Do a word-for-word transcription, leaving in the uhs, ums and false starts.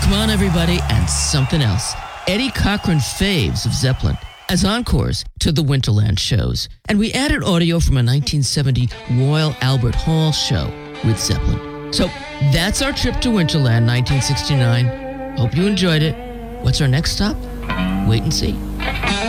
Come on, everybody, and something else. Eddie Cochran faves of Zeppelin as encores to the Winterland shows. And we added audio from a nineteen seventy Royal Albert Hall show with Zeppelin. So that's our trip to Winterland nineteen sixty-nine. Hope you enjoyed it. What's our next stop? Wait and see.